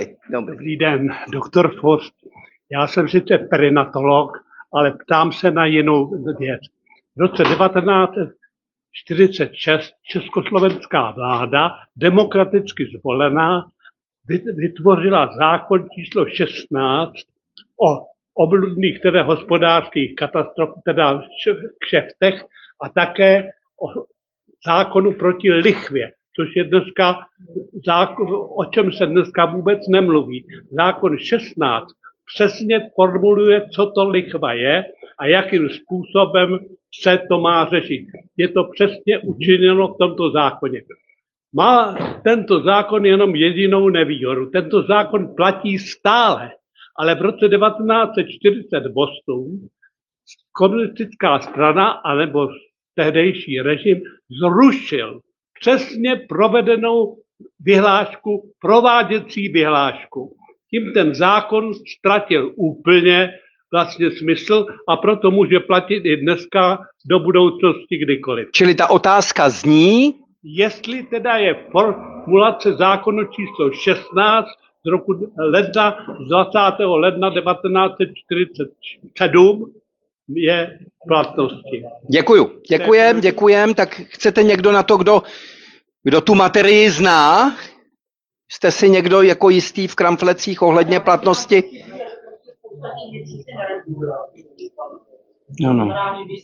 Dobrý den, doktor Forst. Já jsem sice perinatolog, ale ptám se na jinou věc. V roce 1946 československá vláda, demokraticky zvolená, vytvořila zákon číslo 16 o obludných hospodářských katastrof, kšeftech a také o zákonu proti lichvě, což je dneska zákon, o čem se dneska vůbec nemluví. Zákon 16 přesně formuluje, co to lichva je a jakým způsobem se to má řešit. Je to přesně učiněno v tomto zákoně. Má tento zákon jenom jedinou nevýhodu. Tento zákon platí stále, ale v roce 1948 komunistická strana anebo tehdejší režim zrušil přesně provedenou vyhlášku, prováděcí vyhlášku. Tím ten zákon ztratil úplně vlastně smysl a proto může platit i dneska do budoucnosti kdykoliv. Čili ta otázka zní, jestli teda je formulace zákonu číslo 16 z roku ledna, z 20. ledna 1947 je v platnosti. Děkujem. Tak chcete někdo na to, kdo tu materii zná? Jste si někdo jako jistý v kramflecích ohledně platnosti? Ano.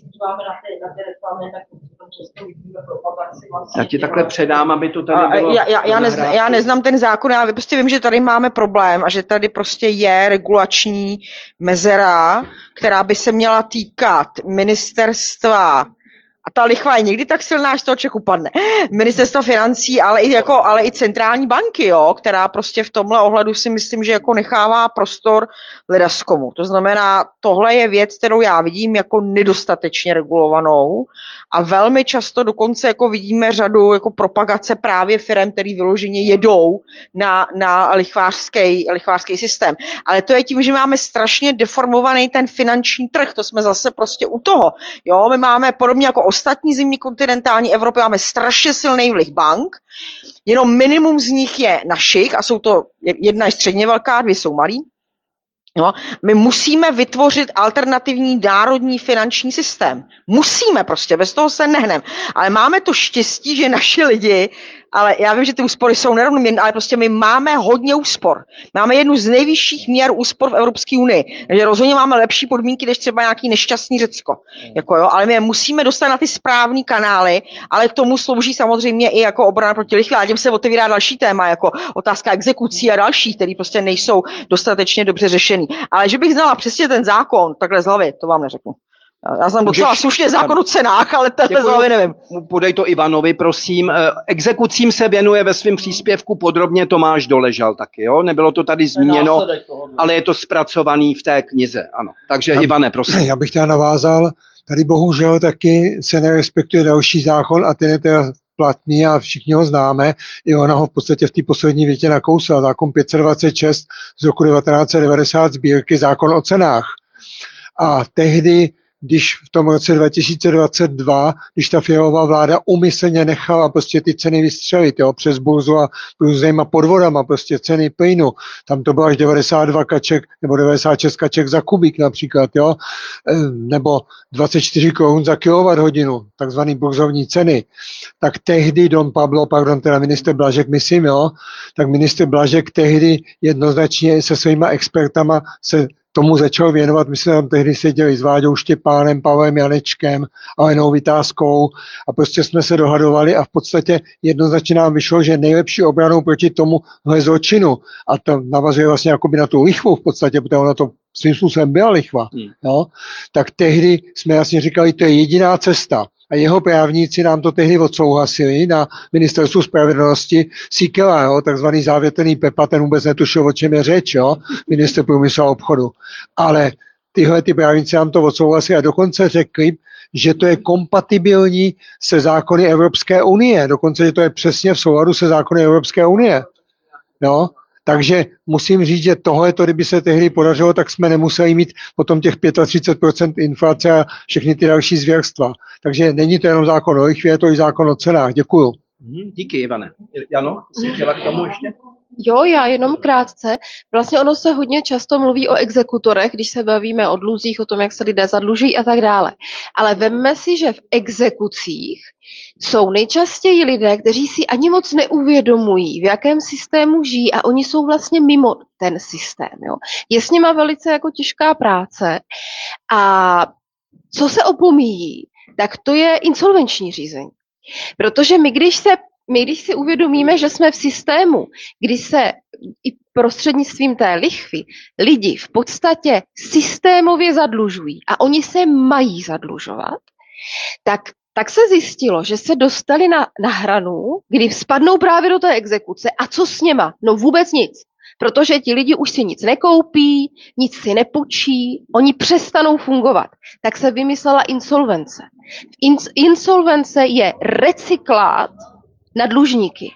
Já ti takhle předám, aby to tady bylo. Já neznám ten zákon, já prostě vím, že tady máme problém a že tady prostě je regulační mezera, která by se měla týkat ministerstva. A ta lichva je někdy tak silná, že z toho člověk upadne. Ministerstva financí, ale i centrální banky, jo, která prostě v tomhle ohledu si myslím, že jako nechává prostor ledaskomu. To znamená, tohle je věc, kterou já vidím jako nedostatečně regulovanou a velmi často dokonce jako vidíme řadu jako propagace právě firem, který vyloženě jedou na lichvářský systém. Ale to je tím, že máme strašně deformovaný ten finanční trh, to jsme zase prostě u toho. Jo, my máme podobně jako ostatní země kontinentální Evropy, máme strašně silný vliv bank, jenom minimum z nich je našich a jsou to, jedna je středně velká, dvě jsou malý. No, my musíme vytvořit alternativní národní finanční systém. Musíme prostě, bez toho se nehneme. Ale máme to štěstí, že naši lidi, ale já vím, že ty úspory jsou nerovnoměrné, ale prostě my máme hodně úspor. Máme jednu z nejvyšších měr úspor v Evropské unii. Takže rozhodně máme lepší podmínky, než třeba nějaký nešťastný Řecko. Ale my je musíme dostat na ty správný kanály, ale k tomu slouží samozřejmě i jako obrana proti lichvě. A tím se otevírá další téma, jako otázka exekucí a další, které prostě nejsou dostatečně dobře řešený. Ale že bych znala přesně ten zákon, takhle z hlavy, to vám neřeknu. Já jsem docela slušně zákon o cenách, ale takhle z hlavy nevím. Podej to Ivanovi, prosím. Exekucím se věnuje ve svém příspěvku podrobně Tomáš Doležal taky, jo? Nebylo to tady zmíněno, ale je to zpracovaný v té knize, ano. Takže Ivane, prosím. Já bych tady navázal, tady bohužel taky se nerespektuje další zákon a ten je teda platný a všichni ho známe. I ona ho v podstatě v té poslední větě nakousla. Zákon 526 z roku 1990 sbírky, zákon o cenách. A tehdy, když v tom roce 2022, když ta Fialová vláda úmyslně nechala prostě ty ceny vystřelit, jo, přes burzu a různýma podvodama, prostě ceny plynu, tam to bylo až 92 kaček nebo 96 kaček za kubík například, jo, nebo 24 korun za kilowatthodinu, takzvaný burzovní ceny, tak tehdy teda ministr Blažek, myslím, jo, tak ministr Blažek tehdy jednoznačně se svýma expertama se tomu začal věnovat, my jsme tam tehdy seděli s Váďou Štěpánem, Pavlem Janečkem, Alenou Vytázkou a prostě jsme se dohadovali a v podstatě jednoznačně nám vyšlo, že nejlepší obranou proti tomuhle zločinu, a to navazuje vlastně jakoby na tu lichvu v podstatě, protože ona to svým způsobem byla lichva, jo, tak tehdy jsme jasně říkali, to je jediná cesta. A jeho právníci nám to tehdy odsouhlasili na ministerstvu spravedlnosti Síkela, jo, takzvaný závětrný Pepa, ten vůbec netušil, o čem je řeč, jo, ministr průmyslu a obchodu. Ale tyhle ty právníci nám to odsouhlasili a dokonce řekli, že to je kompatibilní se zákony Evropské unie, dokonce, že to je přesně v souladu se zákony Evropské unie. Jo. Takže musím říct, že tohle, kdyby se tehdy podařilo, tak jsme nemuseli mít potom těch 35% inflace a všechny ty další zvěrstva. Takže není to jenom zákon o lichvě, je to i zákon o cenách. Děkuju. Díky, Ivane. Jano, jsi chtěla k tomu ještě? Jo, já jenom krátce. Vlastně ono se hodně často mluví o exekutorech, když se bavíme o dluzích, o tom, jak se lidé zadlužují a tak dále. Ale vemme si, že v exekucích jsou nejčastěji lidé, kteří si ani moc neuvědomují, v jakém systému žijí a oni jsou vlastně mimo ten systém. Jo. Je s nima velice jako těžká práce a co se opomíjí, tak to je insolvenční řízení. Protože my, když si uvědomíme, že jsme v systému, kdy se i prostřednictvím té lichvy lidi v podstatě systémově zadlužují a oni se mají zadlužovat, tak se zjistilo, že se dostali na hranu, kdy spadnou právě do té exekuce a co s něma? No vůbec nic. Protože ti lidi už si nic nekoupí, nic si nepůjčí, oni přestanou fungovat. Tak se vymyslela insolvence. Insolvence je recyklát na dlužníky.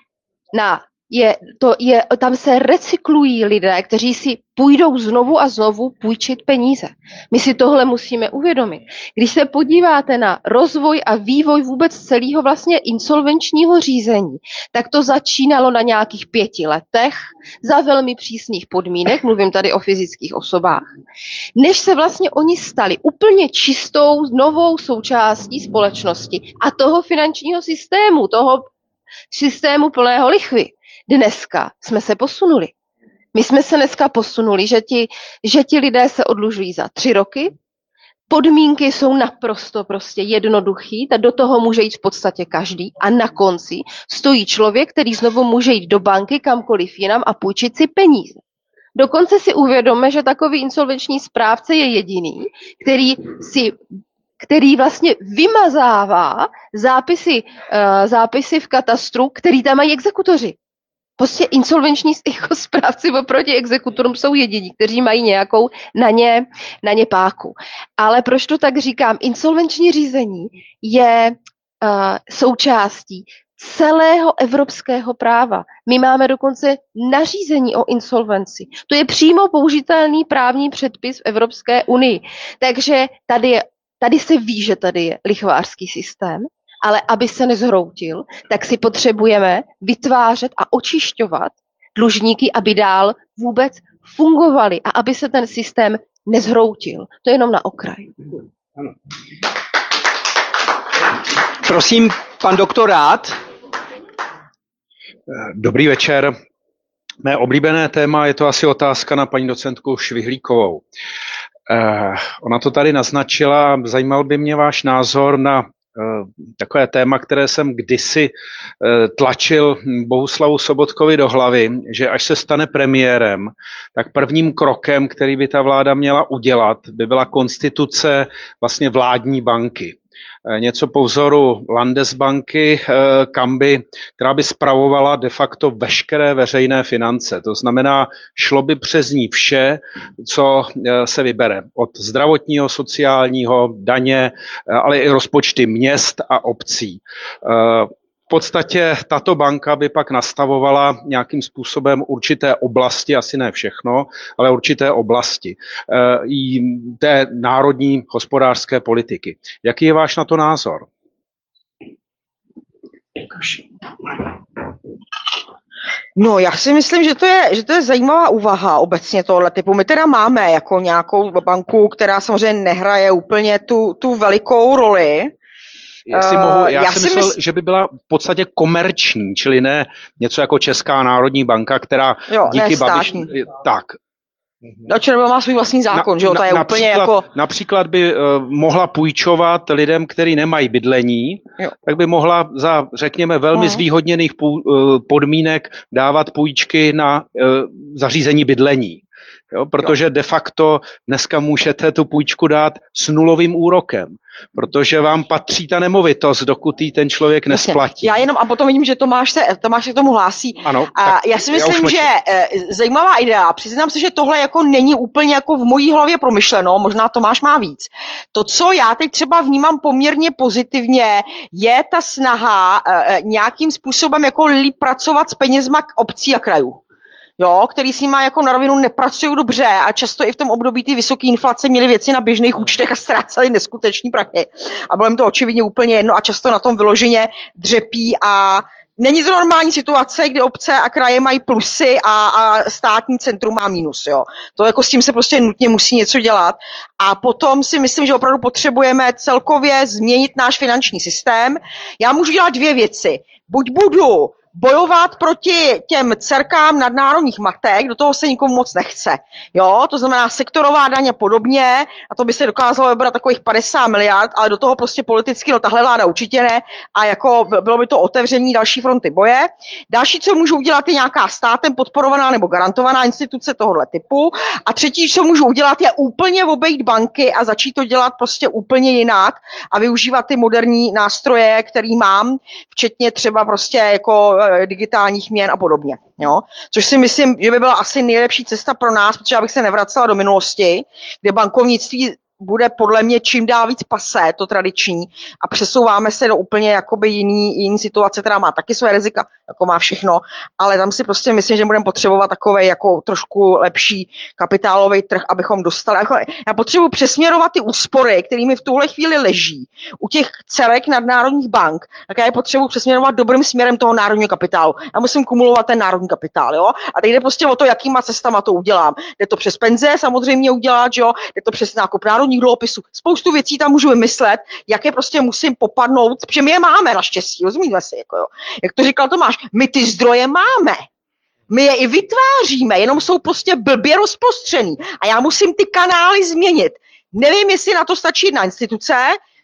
Tam se recyklují lidé, kteří si půjdou znovu a znovu půjčit peníze. My si tohle musíme uvědomit. Když se podíváte na rozvoj a vývoj vůbec celého vlastně insolvenčního řízení, tak to začínalo na nějakých 5 letech za velmi přísných podmínek, mluvím tady o fyzických osobách, než se vlastně oni stali úplně čistou novou součástí společnosti a toho finančního systému, toho systému plného lichvy. Dneska jsme se posunuli. My jsme se dneska posunuli, že ti lidé se odlužují za 3 roky, podmínky jsou naprosto prostě jednoduchý, tak do toho může jít v podstatě každý a na konci stojí člověk, který znovu může jít do banky kamkoliv jinam a půjčit si peníze. Dokonce si uvědomme, že takový insolvenční správce je jediný, který vlastně vymazává zápisy v katastru, který tam mají exekutoři. Prostě insolvenční správci oproti exekutorům jsou jediní, kteří mají nějakou na ně páku. Ale proč to tak říkám? Insolvenční řízení je součástí celého evropského práva. My máme dokonce nařízení o insolvenci. To je přímo použitelný právní předpis v Evropské unii. Takže tady se ví, že tady je lichvářský systém, ale aby se nezhroutil, tak si potřebujeme vytvářet a očišťovat dlužníky, aby dál vůbec fungovali a aby se ten systém nezhroutil. To je jenom na okraj. Prosím, pan doktor Rád. Dobrý večer. Mé oblíbené téma je to asi otázka na paní docentku Švihlíkovou. Ona to tady naznačila, zajímal by mě váš názor na takové téma, které jsem kdysi tlačil Bohuslavu Sobotkovi do hlavy, že až se stane premiérem, tak prvním krokem, který by ta vláda měla udělat, by byla konstituce vlastně vládní banky. Něco po vzoru Landesbanky, která by spravovala de facto veškeré veřejné finance. To znamená, šlo by přes ní vše, co se vybere. Od zdravotního, sociálního, daně, ale i rozpočty měst a obcí. V podstatě tato banka by pak nastavovala nějakým způsobem určité oblasti, asi ne všechno, ale určité oblasti té národní hospodářské politiky. Jaký je váš na to názor? No, já si myslím, že to je zajímavá úvaha obecně tohle typu. My teda máme jako nějakou banku, která samozřejmě nehraje úplně tu velikou roli. Já si myslel, že by byla v podstatě komerční, čili ne něco jako Česká národní banka, která díky Babiši... Tak. Nebo má svůj vlastní zákon, že jo? To je úplně jako... Například by mohla půjčovat lidem, kteří nemají bydlení, tak by mohla za, řekněme, velmi zvýhodněných podmínek dávat půjčky na zařízení bydlení. Jo, protože de facto dneska můžete tu půjčku dát s nulovým úrokem, protože vám patří ta nemovitost, dokud ji ten člověk nesplatí. Já jenom a potom vidím, že Tomáš se k tomu hlásí. Ano, a já si myslím, že zajímavá idea. Přiznám se, že tohle jako není úplně jako v mojí hlavě promyšleno, možná Tomáš má víc. To, co já teď třeba vnímám poměrně pozitivně, je ta snaha nějakým způsobem jako líp pracovat s penězma obcí a krajů. Jo, který s nima jako na rovinu nepracují dobře a často i v tom období ty vysoké inflace měli věci na běžných účtech a ztráceli neskuteční prachy. A bylo jim to očividně úplně jedno a často na tom vyloženě dřepí a není to normální situace, kdy obce a kraje mají plusy a státní centrum má mínus, jo. To jako s tím se prostě nutně musí něco dělat. A potom si myslím, že opravdu potřebujeme celkově změnit náš finanční systém. Já můžu dělat dvě věci. Buď budu bojovat proti těm dcerkám nadnárodních matek, do toho se nikomu moc nechce. Jo, to znamená sektorová daň a podobně, a to by se dokázalo vybrat takových 50 miliard, ale do toho prostě politicky, no tahle vláda určitě ne, a jako bylo by to otevření další fronty boje. Další, co můžu udělat, je nějaká státem podporovaná nebo garantovaná instituce tohohle typu. A třetí, co můžu udělat, je úplně obejít banky a začít to dělat prostě úplně jinak a využívat ty moderní nástroje, který mám, včetně třeba prostě jako digitálních měn a podobně. Jo? Což si myslím, že by byla asi nejlepší cesta pro nás, protože já bych se nevracela do minulosti, kde bankovnictví bude podle mě čím dál víc pasé, to tradiční, a přesouváme se do úplně jakoby jiný situace, která má taky své rizika, jako má všechno, ale tam si prostě myslím, že budeme potřebovat takovej jako trošku lepší kapitálový trh, abychom dostali. Já potřebuji přesměrovat ty úspory, kterými v tuhle chvíli leží u těch dcerek nadnárodních bank, tak já je potřebuji přesměrovat dobrým směrem toho národního kapitálu. Já musím kumulovat ten národní kapitál, jo? A teď jde prostě o to, jakýma cestama to udělám. Jde to přes penze samozřejmě udělat, jo? Jde to přes nákup národních dluhopisů. Spoustu věcí tam můžu vymyslet, jak je prostě musím popadnout, protože my je máme naštěstí, rozumíme si, jako jo. Jak to říkal Tomáš, my ty zdroje máme. My je i vytváříme, jenom jsou prostě blbě rozprostřený. A já musím ty kanály změnit. Nevím, jestli na to stačí jedna instituce,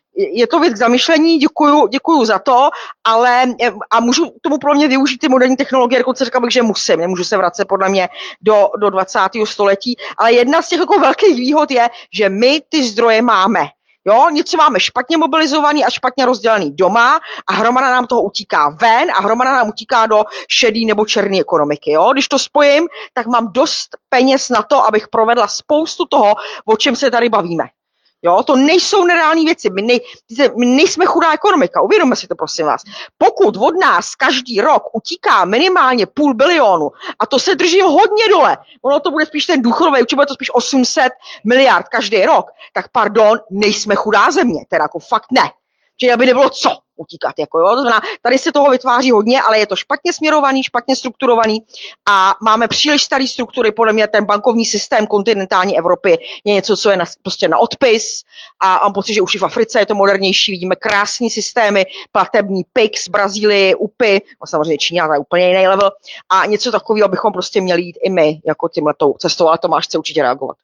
je to věc k zamyšlení, děkuju za to, ale a můžu tomu pro mě využít ty moderní technologie, dokonce řekla bych, že musím, nemůžu se vracet podle mě do 20. století, ale jedna z těch jako velkých výhod je, že my ty zdroje máme. Jo, něco máme špatně mobilizovaný a špatně rozdělený doma a hromada nám toho utíká ven a hromada nám utíká do šedý nebo černé ekonomiky. Jo? Když to spojím, tak mám dost peněz na to, abych provedla spoustu toho, o čem se tady bavíme. Jo, to nejsou nereální věci. My nejsme chudá ekonomika, uvědomme si to, prosím vás. Pokud od nás každý rok utíká minimálně 500 milionu, a to se drží hodně dole, ono to bude spíš ten důchodový, určitě bude to spíš 800 miliard každý rok, tak pardon, nejsme chudá země, teda jako fakt ne. Že aby nebylo co utíkat, jako jo. To znamená, tady se toho vytváří hodně, ale je to špatně směrovaný, špatně strukturovaný a máme příliš staré struktury. Podle mě ten bankovní systém kontinentální Evropy je něco, co je prostě na odpis a mám pocit, že už i v Africe je to modernější. Vidíme krásný systémy, platební PIX, Brazílii, UPI, no samozřejmě Čína, to je úplně jiný level a něco takového bychom prostě měli jít i my, jako tímhletou cestou, ale Tomáš chce určitě reagovat.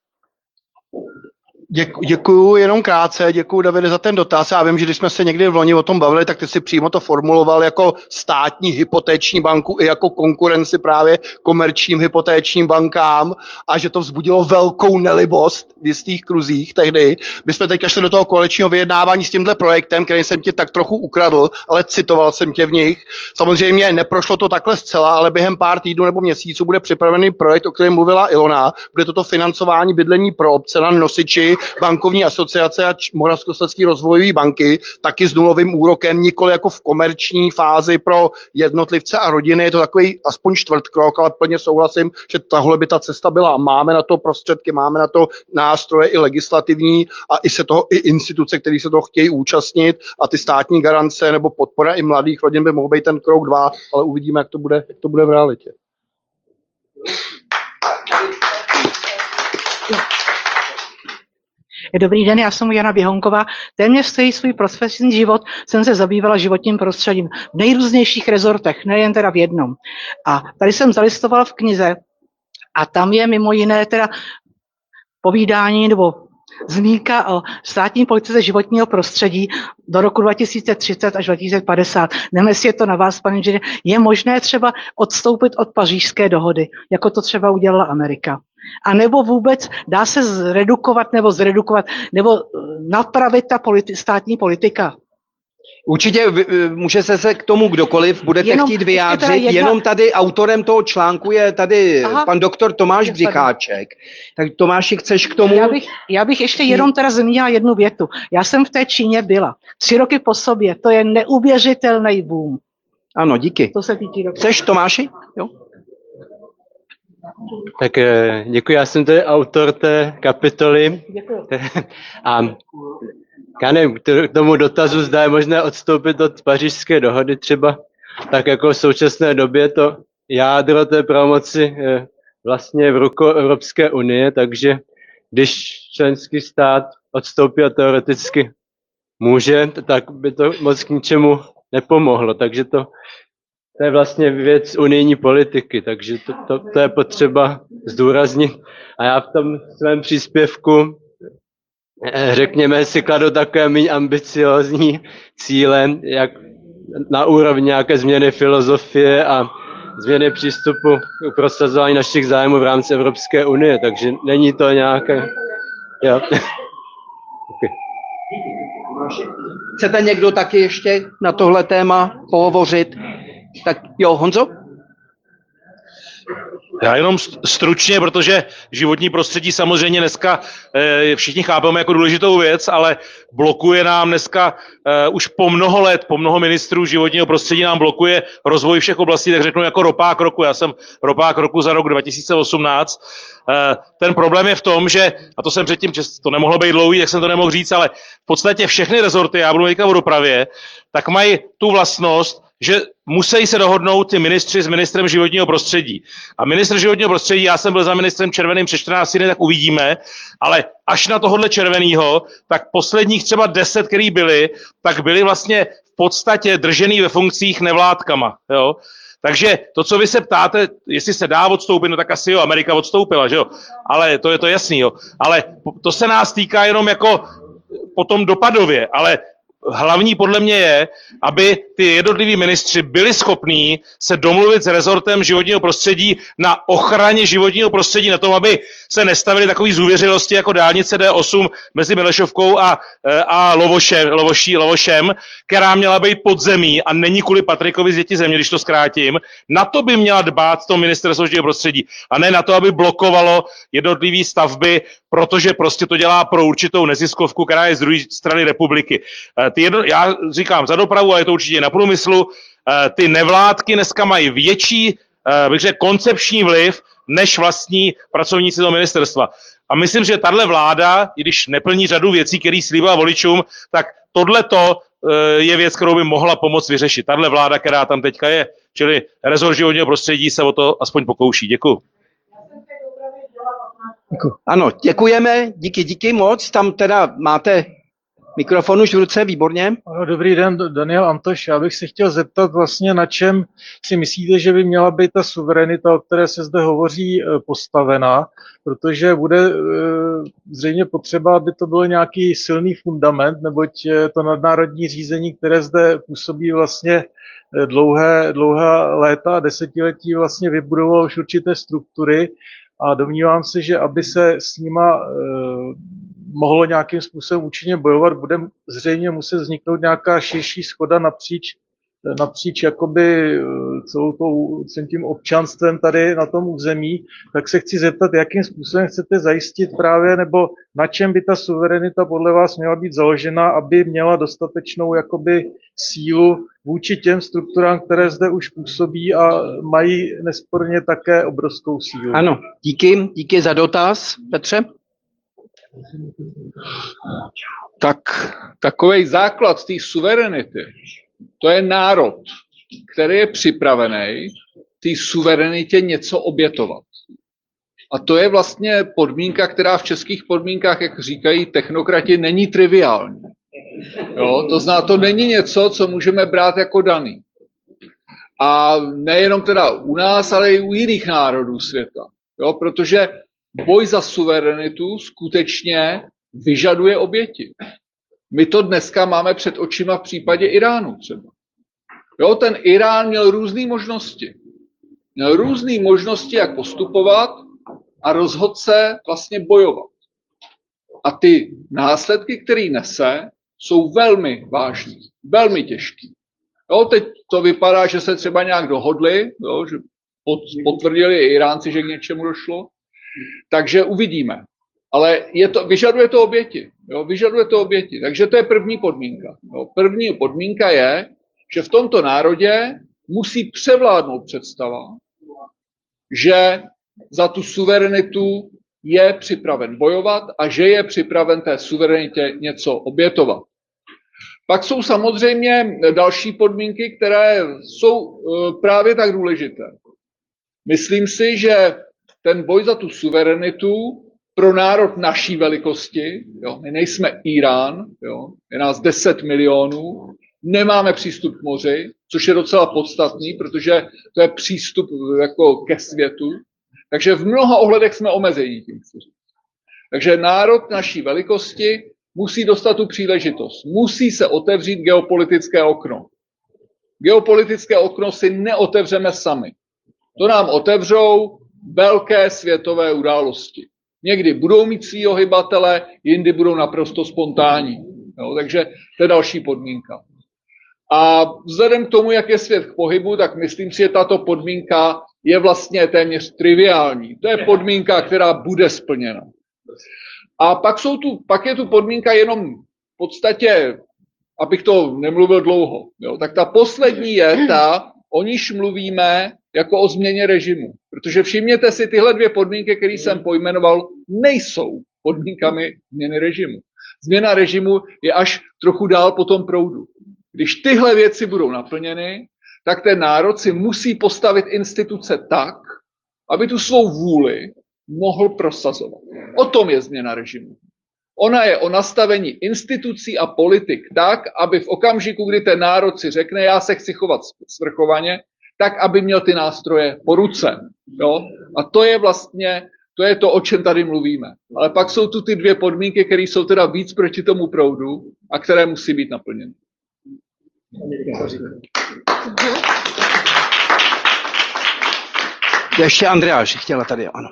Děkuju, jenom krátce, děkuju Davide za ten dotaz. Já vím, že když jsme se někdy v loni o tom bavili, tak ty si přímo to formuloval jako státní hypotéční banku i jako konkurenci právě komerčním hypotéčním bankám a že to vzbudilo velkou nelibost v jistých kruzích tehdy. My jsme teďka šli do toho koaličního vyjednávání s tímhle projektem, který jsem ti tak trochu ukradl, ale citoval jsem tě v nich. Samozřejmě neprošlo to takhle zcela, ale během pár týdnů nebo měsíců bude připravený projekt, o kterém mluvila Ilona. Bude toto financování bydlení pro obce na nosiči bankovní asociace a Moravskoslezský rozvojové banky, taky s nulovým úrokem, nikoli jako v komerční fázi pro jednotlivce a rodiny. Je to takový aspoň čtvrtkrok, ale plně souhlasím, že tahle by ta cesta byla. Máme na to prostředky, máme na to nástroje i legislativní a i instituce, které se toho chtějí účastnit a ty státní garance nebo podpora i mladých rodin by mohl být ten krok 2, ale uvidíme, jak to bude v realitě. Dobrý den, já jsem Jana Běhonková. Téměř celý svůj profesní život jsem se zabývala životním prostředím v nejrůznějších rezortech, nejen teda v jednom. A tady jsem zalistovala v knize a tam je mimo jiné teda povídání nebo zmínka o státní politice životního prostředí do roku 2030 až 2050. Nevím, jestli je to na vás, pane inženýr. Je možné třeba odstoupit od Pařížské dohody, jako to třeba udělala Amerika? A nebo vůbec dá se zredukovat nebo napravit ta státní politika? Určitě může se k tomu kdokoliv budete chtít vyjádřit, jenom tady autorem toho článku je tady pan doktor Tomáš Břicháček. Tak Tomáši, chceš k tomu? Já bych ještě jenom teda zmínila jednu větu. Já jsem v té Číně byla 3 roky po sobě, to je neuvěřitelný boom. Ano, díky. To se týká. Chceš, Tomáši? Jo. Tak děkuji, já jsem tady autor té kapitoly. Děkuji. A já nevím, k tomu dotazu, zda je možné odstoupit od Pařížské dohody třeba. tak jako v současné době to jádro té pravomoci vlastně v rukou Evropské unie, takže když členský stát odstoupí a teoreticky může, tak by to moc k ničemu nepomohlo. Takže to je vlastně věc unijní politiky, takže to je potřeba zdůraznit. A já v tom svém příspěvku, řekněme, si kladu takové méně ambiciózní cíle, jak na úrovni nějaké změny filozofie a změny přístupu k prosazování našich zájmů v rámci Evropské unie, takže není to nějaké... Jo. Okay. Chcete někdo taky ještě na tohle téma pohovořit? Tak jo, Honzo? Já jenom stručně, protože životní prostředí samozřejmě dneska všichni chápeme jako důležitou věc, ale blokuje nám dneska už po mnoho let, po mnoho ministrů životního prostředí nám blokuje rozvoj všech oblastí, tak řeknu jako ropák roku. Já jsem ropák roku za rok 2018. Ten problém je v tom, že, a to jsem předtím, to nemohlo být dlouhý, tak jsem to nemohl říct, ale v podstatě všechny rezorty, já budu mluvit o dopravě, tak mají tu vlastnost, že musí se dohodnout ty ministři s ministrem životního prostředí. A ministr životního prostředí, já jsem byl za ministrem Červeným před 14 dny, tak uvidíme, ale až na tohohle Červenýho, tak posledních třeba 10, který byli, tak byli vlastně v podstatě držený ve funkcích nevládkama. Jo? Takže to, co vy se ptáte, jestli se dá odstoupit, no tak asi jo, Amerika odstoupila, že jo? Ale to je to jasný, jo. Ale to se nás týká jenom jako potom dopadově, ale hlavní podle mě je, aby ty jednotliví ministři byli schopní se domluvit s rezortem životního prostředí na ochraně životního prostředí, na tom, aby se nestavily takové zůvěřilosti jako dálnice D8 mezi Milešovkou a Lovošem, která měla být pod zemí a není kvůli Patrikovi z Děti země, když to zkrátím. Na to by měla dbát to ministerstvo životního prostředí a ne na to, aby blokovalo jednotlivé stavby, protože prostě to dělá pro určitou neziskovku, která je z druhé strany republiky. Já říkám za dopravu, ale je to určitě na průmyslu, ty nevládky dneska mají větší, bych řekl, koncepční vliv než vlastní pracovníci toho ministerstva. A myslím, že tahle vláda, i když neplní řadu věcí, které slíbila voličům, tak tohleto je věc, kterou by mohla pomoct vyřešit. Tahle vláda, která tam teďka je, čili rezort životního prostředí se o to aspoň pokouší. Děkuju. Ano, děkujeme, díky moc. Tam teda máte mikrofon už v ruce, výborně. Dobrý den, Daniel Antoš. Já bych se chtěl zeptat vlastně, na čem si myslíte, že by měla být ta suverenita, o které se zde hovoří, postavena, protože bude zřejmě potřeba, aby to byl nějaký silný fundament, neboť to nadnárodní řízení, které zde působí vlastně dlouhá léta, desetiletí, vlastně vybudovalo už určité struktury a domnívám se, že aby se s nima mohlo nějakým způsobem účinně bojovat, bude zřejmě muset vzniknout nějaká širší shoda napříč jakoby celým tím občanstvem tady na tom území, tak se chci zeptat, jakým způsobem chcete zajistit právě, nebo na čem by ta suverenita podle vás měla být založena, aby měla dostatečnou jakoby sílu vůči těm strukturám, které zde už působí a mají nesporně také obrovskou sílu. Ano, díky za dotaz, Petře. Tak takový základ té suverenity, to je národ, který je připravený té suverenitě něco obětovat. A to je vlastně podmínka, která v českých podmínkách, jak říkají technokrati, není triviální. Jo, to znamená, to není něco, co můžeme brát jako daný. A nejenom teda u nás, ale i u jiných národů světa. Jo, protože boj za suverenitu skutečně vyžaduje oběti. My to dneska máme před očima v případě Iránu třeba. Jo, ten Irán měl různé možnosti. Měl různé možnosti, jak postupovat a rozhodl se vlastně bojovat. A ty následky, které nese, jsou velmi vážné, velmi těžké. Jo, teď to vypadá, že se třeba nějak dohodli, jo, že potvrdili Iránci, že k něčemu došlo. Takže uvidíme. Ale vyžaduje to oběti. Jo, vyžaduje to oběti. Takže to je první podmínka. Jo. První podmínka je, že v tomto národě musí převládnout představa, že za tu suverenitu je připraven bojovat a že je připraven té suverenitě něco obětovat. Pak jsou samozřejmě další podmínky, které jsou právě tak důležité. Myslím si, že ten boj za tu suverenitu pro národ naší velikosti, jo, my nejsme Irán, jo, je nás 10 milionů, nemáme přístup k moři, což je docela podstatný, protože to je přístup jako ke světu, takže v mnoha ohledech jsme omezení tím. Takže národ naší velikosti musí dostat tu příležitost, musí se otevřít geopolitické okno. Geopolitické okno si neotevřeme sami. To nám otevřou velké světové události. Někdy budou mít svýho hybatele, jindy budou naprosto spontánní. Jo, takže to je další podmínka. A vzhledem k tomu, jak je svět k pohybu, tak myslím si, že tato podmínka je vlastně téměř triviální. To je podmínka, která bude splněna. A pak je tu podmínka jenom v podstatě, abych to nemluvil dlouho, jo, tak ta poslední je ta, o níž mluvíme jako o změně režimu. Protože všimněte si, tyhle dvě podmínky, které jsem pojmenoval, nejsou podmínkami změny režimu. Změna režimu je až trochu dál po tom proudu. Když tyhle věci budou naplněny, tak ten národ si musí postavit instituce tak, aby tu svou vůli mohl prosazovat. O tom je změna režimu. Ona je o nastavení institucí a politik tak, aby v okamžiku, kdy ten národ si řekne, já se chci chovat svrchovaně, tak, aby měl ty nástroje po ruce. Jo? A to je vlastně, to je to, o čem tady mluvíme. Ale pak jsou tu ty dvě podmínky, které jsou teda víc proti tomu proudu a které musí být naplněny. Ještě Andreáš chtěla tady, ano.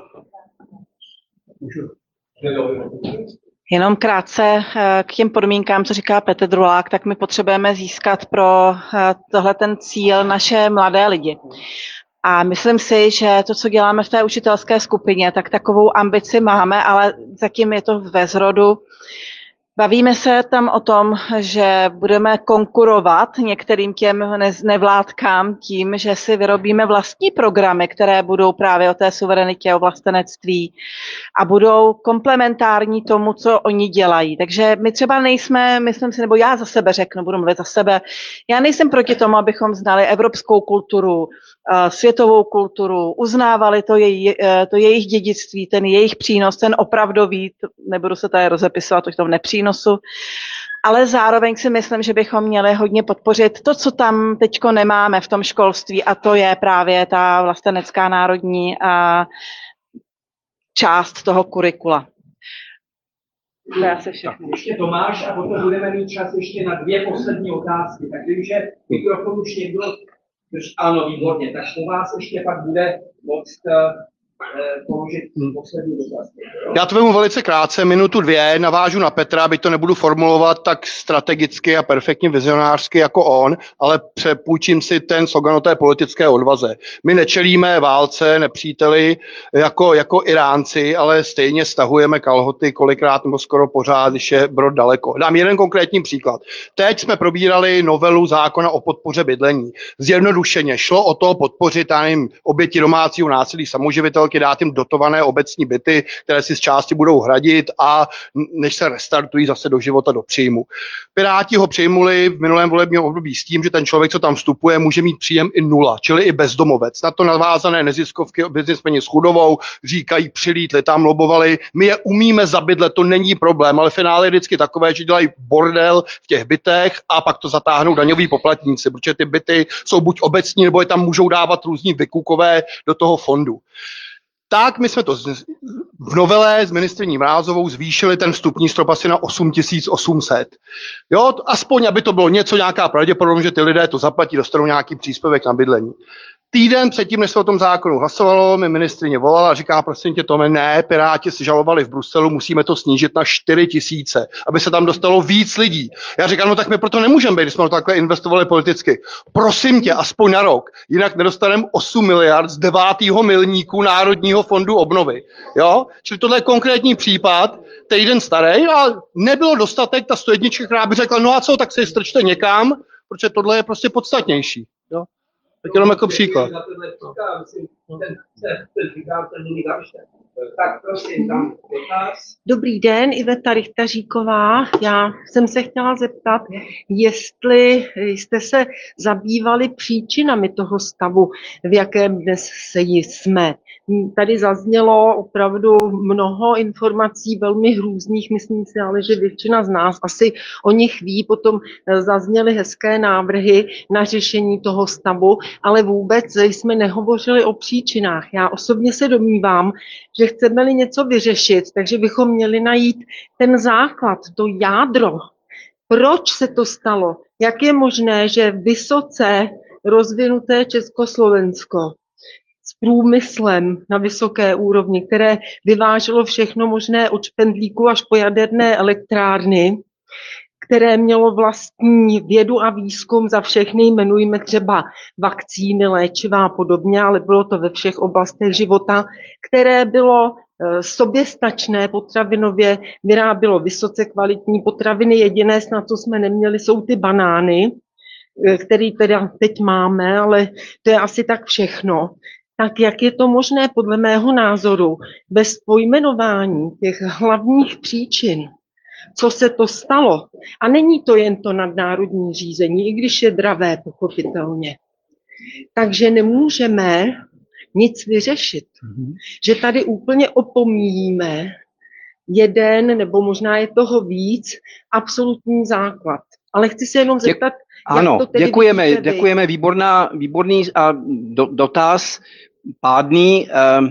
Jenom krátce k těm podmínkám, co říká Petr Drulák, tak my potřebujeme získat pro tohle ten cíl naše mladé lidi. A myslím si, že to, co děláme v té učitelské skupině, tak takovou ambici máme, ale zatím je to ve zrodu. Bavíme se tam o tom, že budeme konkurovat některým těm nevládkám tím, že si vyrobíme vlastní programy, které budou právě o té suverenitě, o vlastenectví a budou komplementární tomu, co oni dělají. Takže my třeba nejsme, myslím si, nebo já za sebe řeknu, budu mluvit za sebe, já nejsem proti tomu, abychom znali evropskou kulturu, světovou kulturu, uznávali to jejich dědictví, ten jejich přínos, ten opravdový, nebudu se tady rozepisovat o tom nepřínosu, ale zároveň si myslím, že bychom měli hodně podpořit to, co tam teďko nemáme v tom školství, a to je právě ta vlastenecká národní část toho kurikula. To je asi všechno. Ještě Tomáš a potom budeme mít čas ještě na dvě poslední otázky. Tak vím, že mikrofon už někdo... Ano, výborně. Tak po vás ještě pak bude moct položit poslední dotaz. Já to vemu velice krátce, minutu dvě, navážu na Petra, byť to nebudu formulovat tak strategicky a perfektně vizionářsky jako on, ale přepůjčím si ten slogan o té politické odvaze. My nečelíme válce, nepříteli jako Iránci, ale stejně stahujeme kalhoty kolikrát nebo skoro pořád, když je brod daleko. Dám jeden konkrétní příklad. Teď jsme probírali novelu zákona o podpoře bydlení. Zjednodušeně šlo o to podpořit oběti domácího násilí, samoživitelky, dát jim dotované obecní byty, které si z části budou hradit a než se restartují zase do života, do příjmu. Piráti ho přijmuli v minulém volebním období s tím, že ten člověk, co tam vstupuje, může mít příjem i nula, čili i bezdomovec. Na to navázané neziskovky, biznismeni s chudovou říkají, přilítli, tam lobovali, my je umíme zabydlet, to není problém, ale finále je vždycky takové, že dělají bordel v těch bytech a pak to zatáhnou daňoví poplatníci, protože ty byty jsou buď obecní, nebo je tam můžou dávat různí vykukové do toho fondu. Tak my jsme to v novele s ministryní Mrázovou zvýšili ten vstupní strop asi na 8800. Jo, aspoň, aby to bylo něco, nějaká pravděpodobnost, že ty lidé to zaplatí, dostanou nějaký příspěvek na bydlení. Týden předtím, než se o tom zákonu hlasovalo, mi ministryně volala a říká, prosím tě, Tome, ne, Piráti si žalovali v Bruselu, musíme to snížit na 4000, aby se tam dostalo víc lidí. Já říkám, no tak my proto nemůžeme být, když jsme to takhle investovali politicky. Prosím tě, aspoň na rok, jinak nedostaneme 8 miliard z 9. milníku Národního fondu obnovy. Jo? Čili tohle je konkrétní případ, týden starý, a nebylo dostatek, ta 101, která by řekla, no a co, tak se strčte někam, protože tohle je prostě podstatnější. Jo? Tak jenom jako příklad. Tak prosím, tam dotaz. Dobrý den, Iveta Richtaříková. Já jsem se chtěla zeptat, jestli jste se zabývali příčinami toho stavu, v jakém dnes jsme. Tady zaznělo opravdu mnoho informací velmi hrůzných, myslím si, ale že většina z nás asi o nich ví. Potom zazněly hezké návrhy na řešení toho stavu, ale vůbec jsme nehovořili o příčinách. Já osobně se domnívám, že chceme-li něco vyřešit, takže bychom měli najít ten základ, to jádro. Proč se to stalo? Jak je možné, že vysoce rozvinuté Československo s průmyslem na vysoké úrovni, které vyváželo všechno možné od špendlíku až po jaderné elektrárny, které mělo vlastní vědu a výzkum za všechny, jmenujeme třeba vakcíny, léčiva a podobně, ale bylo to ve všech oblastech života, které bylo soběstačné potravinově, vyrábělo vysoce kvalitní potraviny. Jediné, snad co jsme neměli, jsou ty banány, které teda teď máme, ale to je asi tak všechno. Tak jak je to možné, podle mého názoru, bez pojmenování těch hlavních příčin, co se to stalo? A není to jen to nadnárodní řízení, i když je dravé, pochopitelně. Takže nemůžeme nic vyřešit. Že tady úplně opomíjíme jeden, nebo možná je toho víc, absolutní základ. Ale chci se jenom zeptat, ano, jak to tedy děkujeme, výborný dotaz, pádný.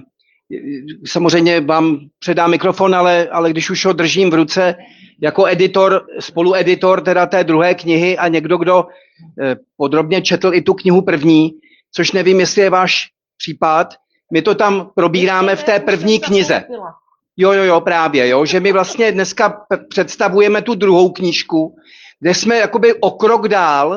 Samozřejmě vám předám mikrofon, ale když už ho držím v ruce jako spolueditor teda té druhé knihy a někdo, kdo podrobně četl i tu knihu první, což nevím, jestli je váš případ, my to tam probíráme v té první knize. Jo, právě, jo, že my vlastně dneska představujeme tu druhou knížku, kde jsme jakoby o krok dál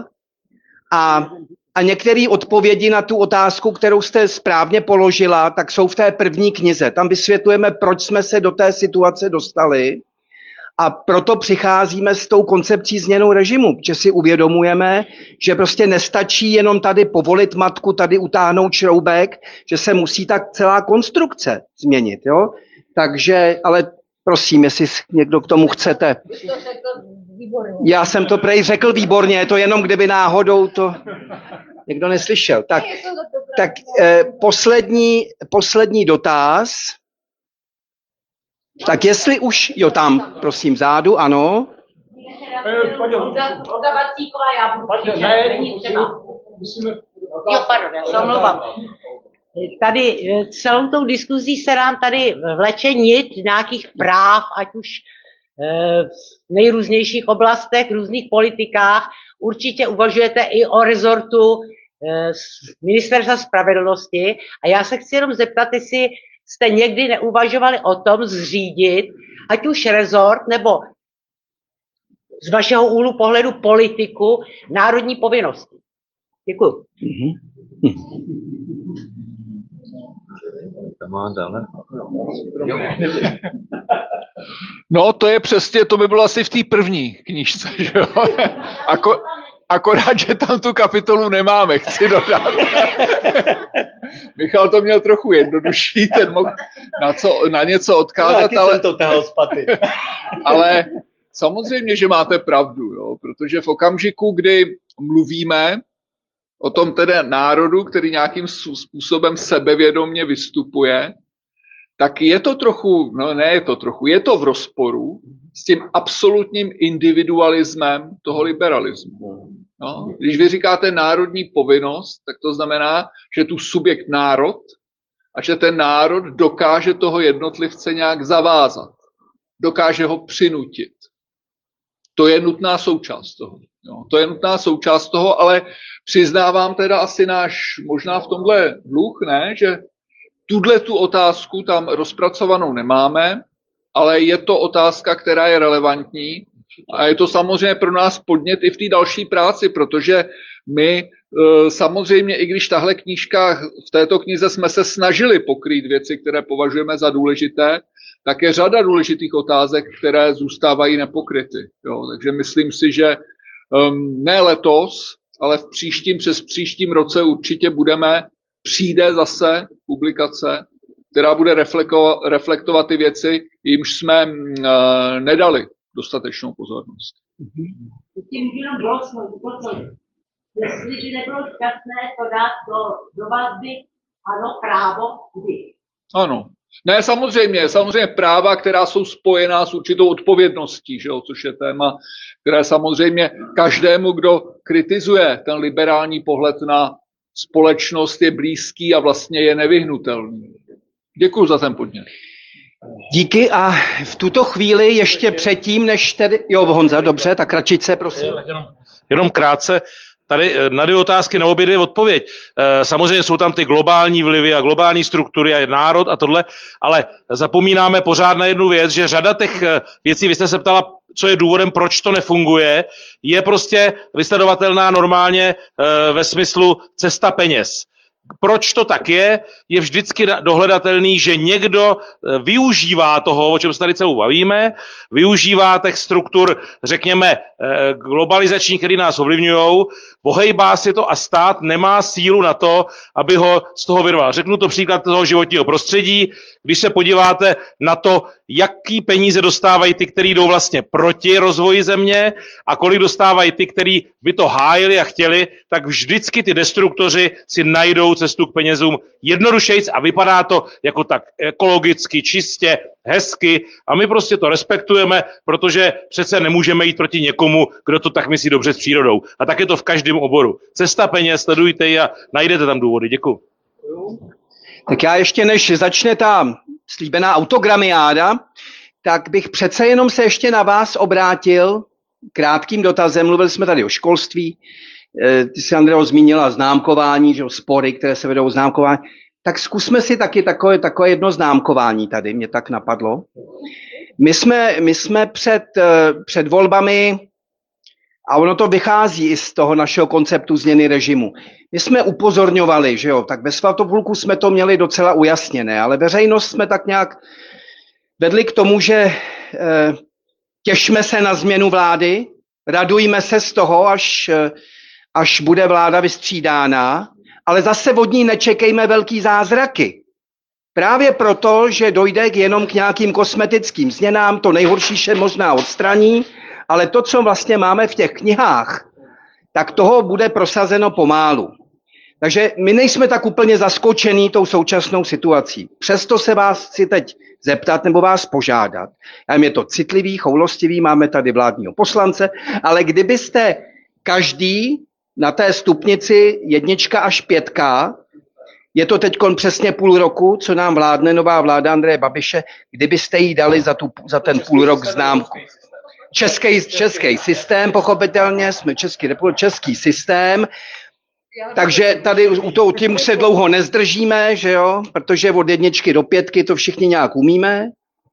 a některé odpovědi na tu otázku, kterou jste správně položila, tak jsou v té první knize. Tam vysvětlujeme, proč jsme se do té situace dostali a proto přicházíme s tou koncepcí změnou režimu, že si uvědomujeme, že prostě nestačí jenom tady povolit matku, tady utáhnout šroubek, že se musí tak celá konstrukce změnit. Jo? Takže, ale prosím, jestli někdo k tomu chcete. Já jsem to prej řekl výborně, je to jenom kdyby náhodou to někdo neslyšel. Tak poslední dotaz. Tak jestli už, jo tam, prosím, vzadu, ano. Tady celou tou diskuzí se nám tady vleče nit nějakých práv, ať už v nejrůznějších oblastech, různých politikách. Určitě uvažujete i o rezortu Ministerstva spravedlnosti a já se chci jenom zeptat, jestli jste někdy neuvažovali o tom zřídit, ať už rezort nebo z vašeho úhlu pohledu politiku národní povinnosti. Děkuju. No, to je přesně, to by bylo asi v té první knížce, že jo? Akorát, že tam tu kapitolu nemáme, chci dodat. Michal to měl trochu jednodušší, ten mohl na něco odkázat, ale samozřejmě, že máte pravdu, jo? Protože v okamžiku, kdy mluvíme o tom tedy národu, který nějakým způsobem sebevědomně vystupuje, tak je to trochu, no ne je to trochu, je to v rozporu s tím absolutním individualismem toho liberalismu. No, když vy říkáte národní povinnost, tak to znamená, že tu subjekt národ a že ten národ dokáže toho jednotlivce nějak zavázat, dokáže ho přinutit. To je nutná součást toho. Jo, to je nutná součást toho, ale přiznávám teda asi náš, možná v tomhle dluh, ne, že tu otázku tam rozpracovanou nemáme, ale je to otázka, která je relevantní a je to samozřejmě pro nás podnět i v té další práci, protože my samozřejmě, i když tahle knížka, v této knize jsme se snažili pokrýt věci, které považujeme za důležité, tak je řada důležitých otázek, které zůstávají nepokryty. Jo, takže myslím si, že ne letos, ale v příštím, přes příštím roce určitě přijde zase publikace, která bude reflektovat ty věci, jimž jsme nedali dostatečnou pozornost. Tím jenom doplnit. Jestli by nebylo šťastné to dát do vazby, ano, právo, kdy. Ano. Ne, samozřejmě práva, která jsou spojená s určitou odpovědností, že jo, což je téma, které samozřejmě každému, kdo kritizuje ten liberální pohled na společnost, je blízký a vlastně je nevyhnutelný. Děkuji za ten podnět. Díky a v tuto chvíli ještě předtím, než tedy... Jo, Honza, dobře, tak Račice, prosím. Jenom krátce. Tady na dvě otázky, na obě dvě odpověď. Samozřejmě jsou tam ty globální vlivy a globální struktury a národ a tohle, ale zapomínáme pořád na jednu věc, že řada těch věcí, vy jste se ptala, co je důvodem, proč to nefunguje, je prostě vysledovatelná normálně ve smyslu cesta peněz. Proč to tak je vždycky dohledatelný, že někdo využívá toho, o čem se tady celou bavíme, využívá těch struktur, řekněme, globalizačních, které nás ovlivňujou, ohejbá si to a stát nemá sílu na to, aby ho z toho vyrval. Řeknu to příklad toho životního prostředí, když se podíváte na to, jaký peníze dostávají ty, kteří jdou vlastně proti rozvoji země a kolik dostávají ty, kteří by to hájili a chtěli, tak vždycky ty destruktoři si najdou cestu k penězům jednodušejc a vypadá to jako tak ekologicky, čistě, hezky a my prostě to respektujeme, protože přece nemůžeme jít proti někomu, kdo to tak myslí dobře s přírodou. A tak je to v každém oboru. Cesta peněz, sledujte ji a najdete tam důvody. Děkuji. Tak já ještě než začne ta slíbená autogramiáda, tak bych přece jenom se ještě na vás obrátil krátkým dotazem. Mluvili jsme tady o školství, ty jsi, Andreo, zmínila známkování, že spory, které se vedou o známkování. Tak zkusme si taky takové jedno známkování tady, mě tak napadlo. My jsme před volbami, a ono to vychází i z toho našeho konceptu změny režimu. My jsme upozorňovali, že jo, tak ve Svatopluku jsme to měli docela ujasněné, ale veřejnost jsme tak nějak vedli k tomu, že těšme se na změnu vlády, radujme se z toho, až bude vláda vystřídána, ale zase od ní nečekejme velký zázraky. Právě proto, že dojde jenom k nějakým kosmetickým změnám, to nejhorší se možná odstraní, ale to, co vlastně máme v těch knihách, tak toho bude prosazeno pomálu. Takže my nejsme tak úplně zaskočení tou současnou situací. Přesto se vás chci teď zeptat nebo vás požádat. Je to citlivý, choulostivý, máme tady vládního poslance, ale kdybyste každý na té stupnici 1 až 5, je to teď přesně půl roku, co nám vládne nová vláda Andreje Babiše, kdybyste jí dali za ten půl rok známku. Český systém, pochopitelně, jsme český systém, takže tady u tím už se dlouho nezdržíme, že jo, protože od 1 do 5 to všichni nějak umíme.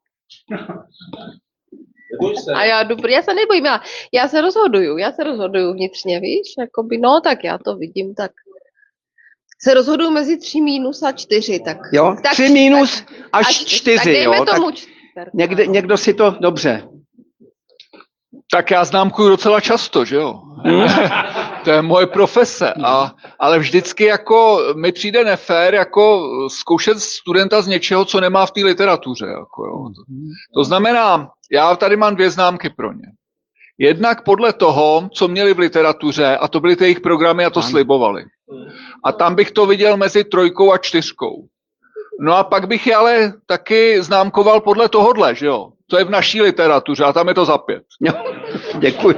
A já se nebojím, já se rozhoduju vnitřně, víš, jakoby, no tak já to vidím, tak se rozhoduju mezi 3 minus a 4, tak. Jo, tak 3 minus až 4, tak dejme jo, tomu tak někdo si to, dobře. Tak já známkuju docela často, že jo? To je moje profese, ale vždycky jako mi přijde nefér jako zkoušet studenta z něčeho, co nemá v té literatuře. Jako, jo. To znamená, já tady mám 2 známky pro ně. Jednak podle toho, co měli v literatuře, a to byly ty jejich programy a to slibovali. A tam bych to viděl mezi 3 a 4. No a pak bych je ale taky známkoval podle tohodle, že jo? To je v naší literatuře a tam je to za 5. Děkuju.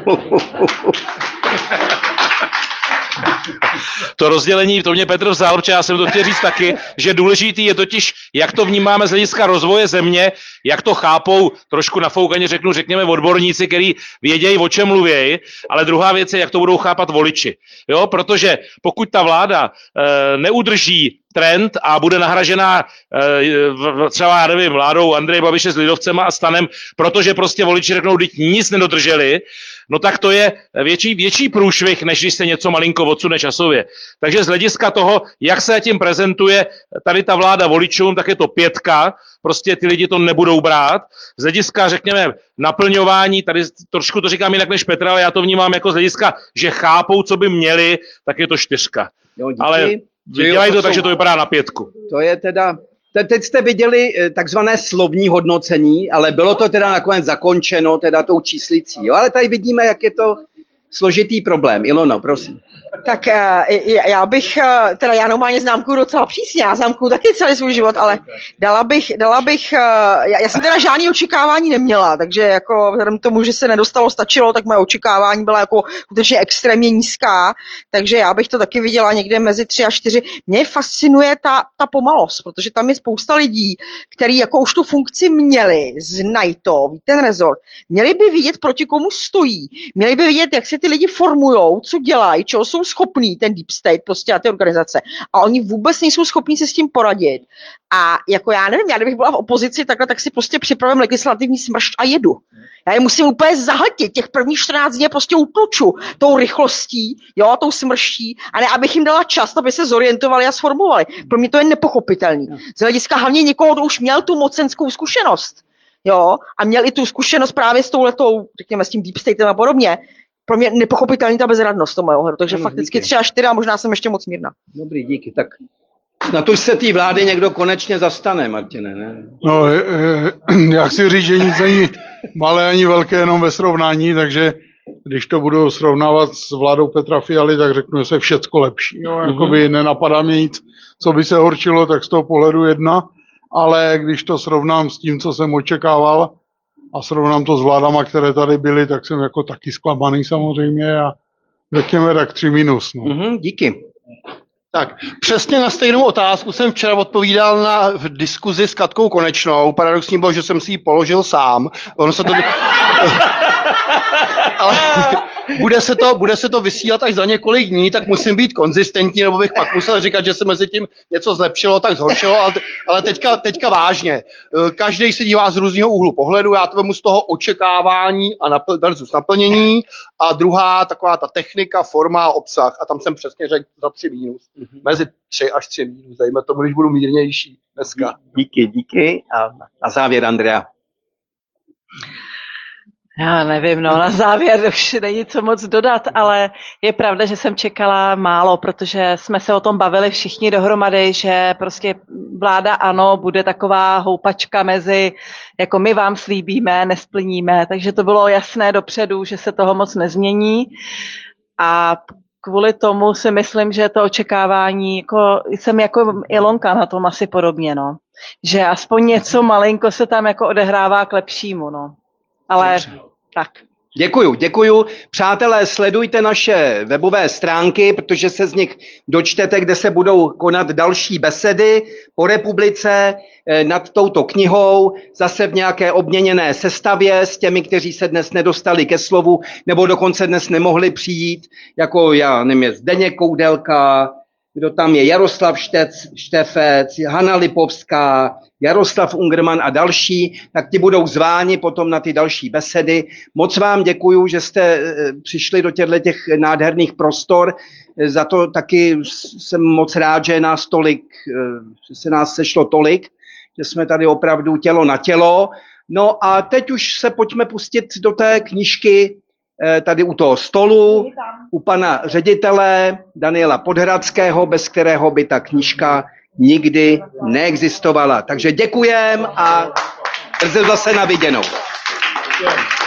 To rozdělení, to mě Petr vzal, protože já jsem to chtěl říct taky, že důležitý je totiž, jak to vnímáme z hlediska rozvoje země, jak to chápou, trošku nafoukaně řekněme odborníci, kteří vědějí, o čem mluvějí, ale druhá věc je, jak to budou chápat voliči. Jo, protože pokud ta vláda neudrží trend a bude nahražena třeba, já nevím, vládou Andreje Babiše s lidovcema a STANem, protože prostě voliči řeknou, že nic nedodrželi, no tak to je větší průšvih, než když se něco malinko odsune časově. Takže z hlediska toho, jak se tím prezentuje tady ta vláda voličům, tak je to 5, prostě ty lidi to nebudou brát. Z hlediska, řekněme, naplňování, tady trošku to říkám jinak než Petra, ale já to vnímám jako z hlediska, že chápou, co by měli, tak je to 4. Jo, díky. Ale dělají to tak, že to vypadá na 5. To je teda... Teď jste viděli takzvané slovní hodnocení, ale bylo to teda nakonec zakončeno teda tou číslicí. Jo? Ale tady vidíme, jak je to složitý problém. Ilono, prosím. Tak já bych, teda já normálně známkuju docela přísně, já známkuju taky celý svůj život, ale dala bych, já jsem teda žádný očekávání neměla, takže jako vzhledem k tomu, že se nedostalo, stačilo, tak moje očekávání byla jako skutečně extrémně nízká, takže já bych to taky viděla někde mezi 3 a 4. Mě fascinuje ta pomalost, protože tam je spousta lidí, kteří jako už tu funkci měli, znají to, ví ten rezort, měli by vidět, proti komu stojí, měli by vidět, jak se ty lidi formujou, co dělají, čeho jsou schopní, ten deep state prostě a ty organizace. A oni vůbec nejsou schopní se s tím poradit. A jako já nevím, já kdybych byla v opozici takhle, tak si prostě připravím legislativní smršť a jedu. Já je musím úplně zahltit, těch prvních 14 dní prostě utluču tou rychlostí, jo, tou smrští, a ne, abych jim dala čas, aby se zorientovali a sformovali. Pro mě to je nepochopitelný. Z hlediska hlavně někoho, kdo už měl tu mocenskou zkušenost, jo, a měl i tu zkušenost právě s touhletou, řekněme, s tím deep statem a podobně. Pro mě nepochopitelný ta bezradnost toho mého hru, takže fakticky 3 a 4 a možná jsem ještě moc mírná. Dobrý, díky. Tak na to se té vlády někdo konečně zastane, Martine, ne? No, já chci říct, že nic není malé ani velké, jenom ve srovnání, takže když to budu srovnávat s vládou Petra Fialy, tak řeknu, že se všecko lepší. Jo? Jakoby nenapadá mě nic, co by se horčilo, tak z toho pohledu 1, ale když to srovnám s tím, co jsem očekával, a srovnám to s vládama, které tady byly, tak jsem jako taky zklamaný samozřejmě a řekněme tak 3 minus. No. Díky. Tak, přesně na stejnou otázku jsem včera odpovídal v diskuzi s Katkou Konečnou. Paradoxní bylo, že jsem si ji položil sám. Ono se to... Ale bude se to vysílat až za několik dní, tak musím být konzistentní, nebo bych pak musel říkat, že se mezi tím něco zlepšilo, tak zhoršilo, ale teďka vážně. Každý se dívá z různého úhlu pohledu, já to vemu z toho očekávání a versus naplnění a druhá taková ta technika, forma a obsah a tam jsem přesně řekl za 3 minus. Mezi 3 až 3 minus, dejme tomu, když budu mírnější dneska. Díky. A na závěr, Andrea. Já nevím, no na závěr už není co moc dodat, ale je pravda, že jsem čekala málo, protože jsme se o tom bavili všichni dohromady, že prostě vláda ano, bude taková houpačka mezi, jako my vám slíbíme, nesplníme, takže to bylo jasné dopředu, že se toho moc nezmění a kvůli tomu si myslím, že to očekávání, jako, jsem jako Ilonka na tom asi podobně, no. Že aspoň něco malinko se tam jako odehrává k lepšímu, no. Ale tak. Děkuju. Přátelé, sledujte naše webové stránky, protože se z nich dočtete, kde se budou konat další besedy po republice nad touto knihou, zase v nějaké obměněné sestavě s těmi, kteří se dnes nedostali ke slovu, nebo dokonce dnes nemohli přijít, jako já nevím, je Zdeněk Koudelka, kdo tam je, Jaroslav Štefec, Hana Lipovská, Jaroslav Ungerman a další, tak ti budou zváni potom na ty další besedy. Moc vám děkuju, že jste přišli do těch nádherných prostor. Za to taky jsem moc rád, že nás tolik, že se nás sešlo tolik, že jsme tady opravdu tělo na tělo. No a teď už se pojďme pustit do té knížky tady u toho stolu, u pana ředitele Daniela Podhradského, bez kterého by ta knížka nikdy neexistovala. Takže děkujem a brzy zase na viděnou.